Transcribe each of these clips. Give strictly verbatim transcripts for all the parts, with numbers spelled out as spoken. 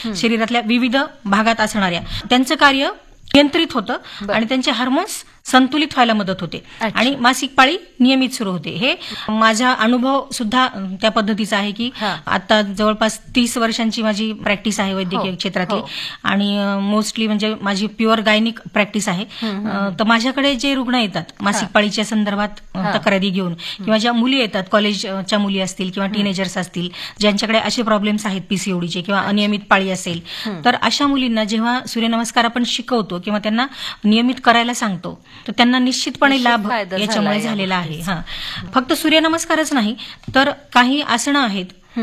शरीरातल्या विविध भागात असणाऱ्या त्यांचं कार्य नियंत्रित होतं आणि त्यांचे हार्मोन्स संतुलित व्हायला मदत होते आणि मासिक पाळी नियमित सुरू होते. हे माझा अनुभव सुद्धा त्या पद्धतीचा आहे की आता जवळपास तीस वर्षांची माझी प्रॅक्टिस आहे वैद्यकीय क्षेत्रातली आणि मोस्टली म्हणजे माझी प्युअर गायनिक प्रॅक्टिस आहे. तर माझ्याकडे जे रुग्ण येतात मासिक पाळीच्या संदर्भात तक्रारी घेऊन किंवा ज्या मुली येतात कॉलेजच्या मुली असतील किंवा टीनेजर्स असतील ज्यांच्याकडे असे प्रॉब्लेम्स आहेत पीसीओडीचे किंवा अनियमित पाळी असेल तर अशा मुलींना जेव्हा सूर्यनमस्कार आपण शिकवतो किंवा त्यांना नियमित करायला सांगतो तर त्यांना निश्चितपणे लाभ याच्यामुळे झालेला आहे. हा फक्त सूर्यनमस्कारच नाही तर काही आसनं आहेत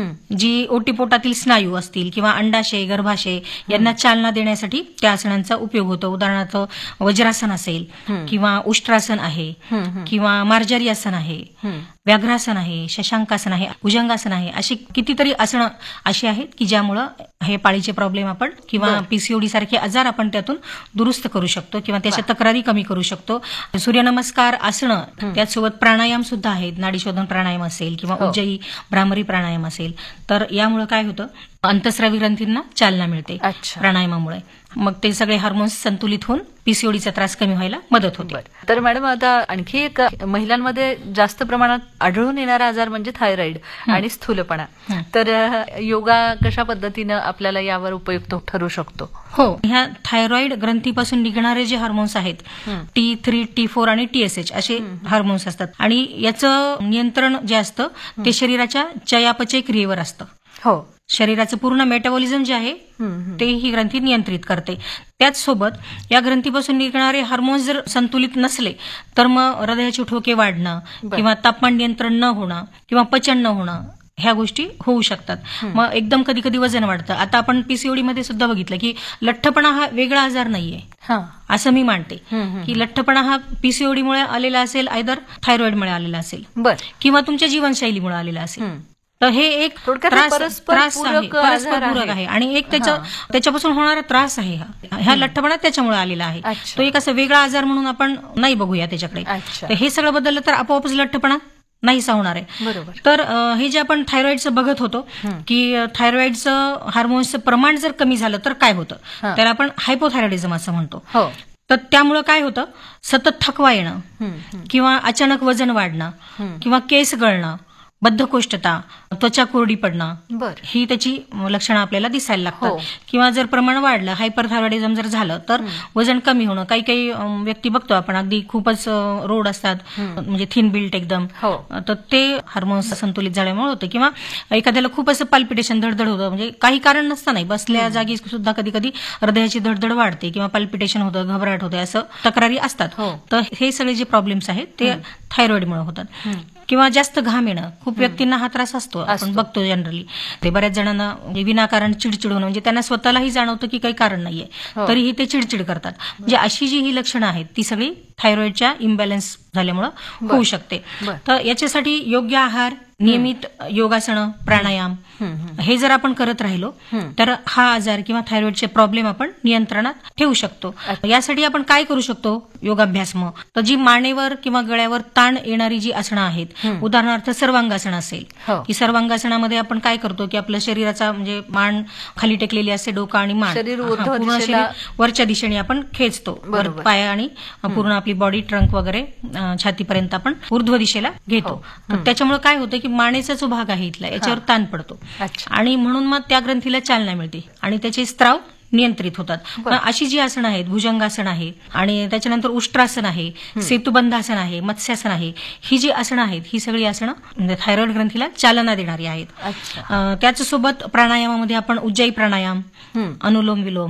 जी ओटीपोटातील स्नायू असतील किंवा अंडाशय गर्भाशय यांना चालना देण्यासाठी त्या आसनांचा उपयोग होतो. उदाहरणार्थ वज्रासन असेल किंवा उष्ट्रासन आहे किंवा मार्जारी आसन आहे, व्याघ्रासन आहे, शशांकासन आहे, भुजंगासन आहे, अशी कितीतरी आसनं अशी आहेत की ज्यामुळं हे पाळीचे प्रॉब्लेम आपण किंवा पीसीओडी सारखे आजार आपण त्यातून दुरुस्त करू शकतो किंवा त्याच्या तक्रारी कमी करू शकतो. सूर्यनमस्कार आसनं त्याचसोबत प्राणायाम सुद्धा आहेत. नाडीशोधन प्राणायाम असेल किंवा उज्जयी भ्रामरी प्राणायाम असेल तर यामुळे काय होतं अंतस्रावी ग्रंथींना चालना मिळते प्राणायामामुळे. मग ते सगळे हार्मोन्स संतुलित होऊन पीसीओडीचा त्रास कमी व्हायला मदत होते. तर मॅडम आता आणखी एक महिलांमध्ये जास्त प्रमाणात आढळून येणारा आजार म्हणजे थायरॉइड आणि स्थूलपणा. तर योगा कशा पद्धतीनं आपल्याला यावर उपयुक्त ठरू शकतो? हो, ह्या थायरॉइड ग्रंथीपासून निघणारे जे हार्मोन्स आहेत टी थ्री टी फोर आणि टीएसएच असे हार्मोन्स असतात आणि याचं नियंत्रण जे असतं ते शरीराच्या चयापचय क्रियेवर असतं. हो, शरीराचं पूर्ण मेटाबॉलिझम जे आहे ते ही ग्रंथी नियंत्रित करते. त्याचसोबत या ग्रंथीपासून निघणारे हार्मोन्स जर संतुलित नसले तर मग हृदयाचे ठोके वाढणं किंवा तापमान नियंत्रण न होणं किंवा पचन न होणं ह्या गोष्टी होऊ शकतात. मग एकदम कधी कधी वजन वाढतं. आता आपण पीसीओडी मध्ये सुद्धा बघितलं की लठ्ठपणा हा वेगळा आजार नाहीये असं मी मानते की लठ्ठपणा हा पीसीओडीमुळे आलेला असेल, आयदर थायरॉइडमुळे आलेला असेल किंवा तुमच्या जीवनशैलीमुळे आलेला असेल. तर हे एक त्रास त्रास आहे, परस्परपूरक आहे आणि एक त्याच्या त्याच्यापासून होणारा त्रास आहे. ह्या लठ्ठपणा त्याच्यामुळे आलेला आहे. तो एक असं वेगळा आजार म्हणून आपण नाही बघूया त्याच्याकडे. तर हे सगळं बदललं तर आपोआपच लठ्ठपणा नाहीसा होणार आहे. तर हे जे आपण थायरॉइडचं बघत होतो की थायरॉइडचं हार्मोन्सचं प्रमाण जर कमी झालं तर काय होतं त्याला आपण हायपोथायरॉइडिझम असं म्हणतो. तर त्यामुळं काय होतं सतत थकवा येणं किंवा अचानक वजन वाढणं किंवा केस गळणं, बद्धकोष्ठता, त्वचा कोरडी पडणं ही त्याची लक्षणं आपल्याला दिसायला लागतात. किंवा जर प्रमाण वाढलं हायपरथायरॉइडिझम जर झालं तर वजन कमी होणं. काही काही व्यक्ती बघतो आपण अगदी खूपच रोड असतात म्हणजे थिन बिल्ट एकदम, तर ते हार्मोन्स संतुलित झाल्यामुळे होतं. किंवा एखाद्याला खूप असं पाल्पिटेशन धडधड होतं म्हणजे काही कारण नसतं नाही, बसल्या जागी सुद्धा कधी कधी हृदयाची धडधड वाढते किंवा पाल्पिटेशन होतं, घबराट होते, असं तक्रारी असतात. तर हे सगळे जे प्रॉब्लेम्स आहेत ते थायरॉइडमुळे होतात. किंवा जास्त घाम येणं, खूप व्यक्तींना हा त्रास असतो, आपण बघतो जनरली. ते बऱ्याच जणांना विनाकारण चिडचिड होणं म्हणजे त्यांना स्वतःलाही जाणवतं की काही कारण नाहीये तरीही ते चिडचिड करतात. म्हणजे अशी जी ही लक्षणं आहेत ती सगळी थायरॉइडच्या इम्बॅलन्स झाल्यामुळे होऊ शकते. तर याच्यासाठी योग्य आहार, नियमित योगासनं, प्राणायाम हे जर आपण करत राहिलो तर हा आजार किंवा थायरॉइडचे प्रॉब्लेम आपण नियंत्रणात ठेवू शकतो. यासाठी आपण काय करू शकतो योगाभ्यास? मग तर जी मानेवर किंवा गळ्यावर ताण येणारी जी आसनं आहेत, उदाहरणार्थ सर्वांगासन असेल की सर्वांगासनामध्ये आपण काय करतो की आपल्या शरीराचा म्हणजे मान खाली टेकलेली असते, डोकं आणि मान पूर्ण शरीर वरच्या दिशेने आपण खेचतो, पाय आणि पूर्ण आपली बॉडी ट्रंक वगैरे छातीपर्यंत आपण ऊर्ध्व दिशेला घेतो. तर त्याच्यामुळे काय होतं की मानेचा जो भाग आहे इथला याच्यावर ताण पडतो आणि म्हणून मग त्या ग्रंथीला चालना मिळते आणि त्याचे स्त्राव नियंत्रित होतात. अशी जी आसनं आहेत, भुजंगासन आहे आणि त्याच्यानंतर उष्ट्रासन आहे, सेतुबंधासन आहे, मत्स्यासन आहे, ही जी आसनं आहेत ही सगळी आसनं थायरॉइड ग्रंथीला चालना देणारी आहेत. त्याच्यासोबत प्राणायामामध्ये आपण उज्जयी प्राणायाम, अनुलोम विलोम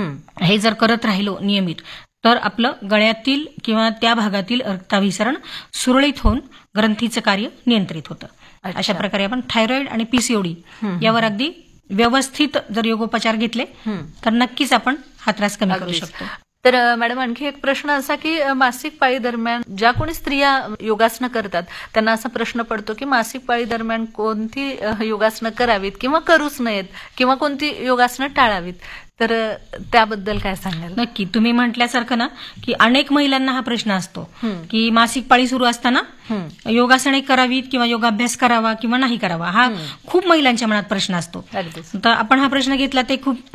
हे जर करत राहिलो नियमित तर आपलं गळ्यातील किंवा त्या भागातील रक्ताभिसरण सुरळीत होऊन ग्रंथीचं कार्य नियंत्रित होतं. अशा प्रकारे आपण थायरॉइड आणि पीसीओडी यावर अगदी व्यवस्थित जर योगोपचार घेतले तर नक्कीच आपण हा त्रास कमी करू शकतो. तर मॅडम आणखी एक प्रश्न असा की मासिक पाळी दरम्यान ज्या कोणी स्त्रिया योगासनं करतात त्यांना असा प्रश्न पडतो की मासिक पाळी दरम्यान कोणती योगासनं करावीत किंवा करूच नयेत किंवा कोणती योगासनं टाळावीत, तर त्याबद्दल काय सांगाल? नक्की, तुम्ही म्हटल्यासारखं ना की अनेक महिलांना हा प्रश्न असतो की मासिक पाळी सुरू असताना योगासने करावीत किंवा योगाभ्यास करावा किंवा नाही करावा, हा खूप महिलांच्या मनात प्रश्न असतो. तर आपण हा प्रश्न घेतला ते खूप